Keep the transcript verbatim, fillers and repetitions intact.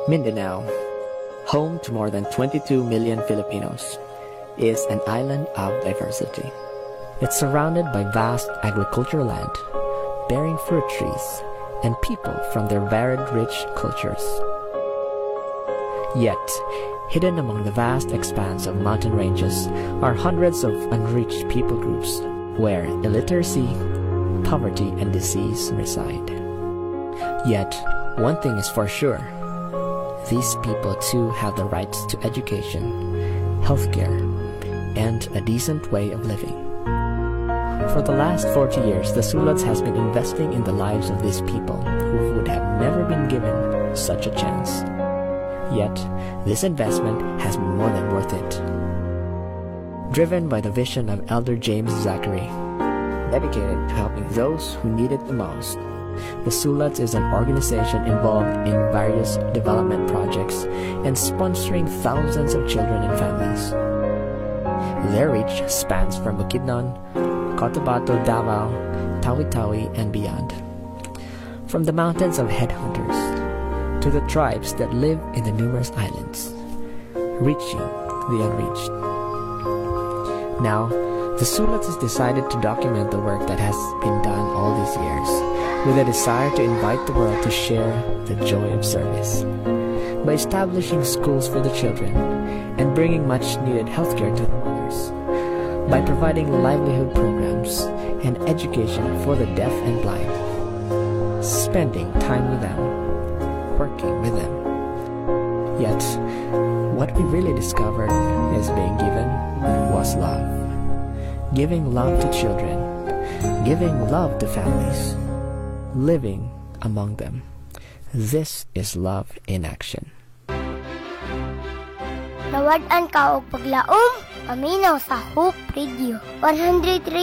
Mindanao, home to more than twenty-two million Filipinos, is an island of diversity. It's surrounded by vast agricultural land, bearing fruit trees, and people from their varied rich cultures. Yet, hidden among the vast expanse of mountain ranges are hundreds of unreached people groups where illiteracy, poverty, and disease reside. Yet, one thing is for sure. These people too have the rights to education, healthcare, and a decent way of living. For the last forty years, the Sulats has been investing in the lives of these people who would have never been given such a chance. Yet, this investment has been more than worth it. Driven by the vision of Elder James Zachary, dedicated to helping those who need it the most, the Sulats is an organization involved in various development projects and sponsoring thousands of children and families. Their reach spans from Bukidnon, Cotabato, Davao, Tawi-Tawi, and beyond. From the mountains of headhunters to the tribes that live in the numerous islands, reaching the unreached. Now, the Sulats has decided to document the work that has been done all these years, with a desire to invite the world to share the joy of service. By establishing schools for the children and bringing much-needed healthcare to the mothers. By providing livelihood programs and education for the deaf and blind. Spending time with them, working with them. Yet, what we really discovered as being given was love. Giving love to children, giving love to families, living among them. This is love in action. Nawad-an ka og paglaom, paminaw sa Hope Radio one oh three